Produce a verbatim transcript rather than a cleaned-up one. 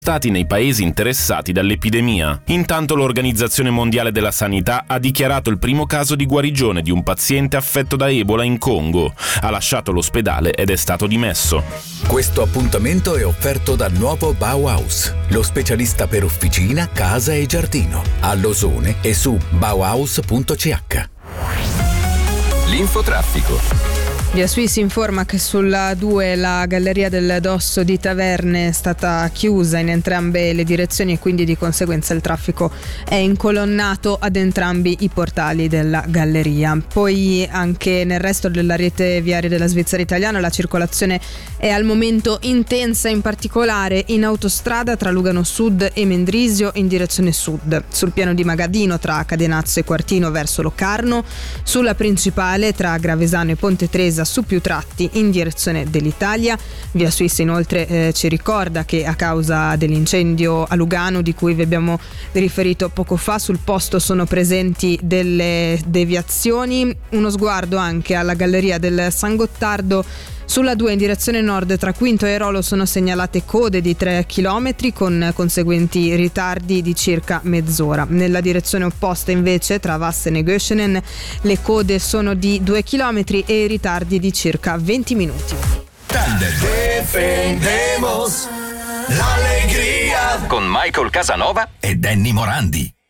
stati nei paesi interessati dall'epidemia. Intanto l'Organizzazione Mondiale della Sanità ha dichiarato il primo caso di guarigione di un paziente affetto da Ebola in Congo. Ha lasciato l'ospedale ed è stato dimesso. Questo appuntamento è offerto da Nuovo Bauhaus, lo specialista per officina, casa e giardino. A Losone e su bauhaus punto c h. L'infotraffico. Via Suisse informa che sulla due la galleria del Dosso di Taverne è stata chiusa in entrambe le direzioni e quindi di conseguenza il traffico è incolonnato ad entrambi i portali della galleria. Poi anche nel resto della rete viaria della Svizzera italiana la circolazione è al momento intensa, in particolare in autostrada tra Lugano Sud e Mendrisio in direzione sud, sul piano di Magadino tra Cadenazzo e Quartino verso Locarno, sulla principale tra Gravesano e Ponte Tresa su più tratti in direzione dell'Italia. Via Suisse inoltre eh, ci ricorda che a causa dell'incendio a Lugano di cui vi abbiamo riferito poco fa, sul posto sono presenti delle deviazioni. Uno sguardo anche alla galleria del San Gottardo. Sulla due in direzione nord tra Quinto e Rolo sono segnalate code di tre chilometri con conseguenti ritardi di circa mezz'ora. Nella direzione opposta invece tra Vassen e Göschenen le code sono di due chilometri e i ritardi di circa venti minuti. Defendemos l'allegria con Michael Casanova E Danny Morandi.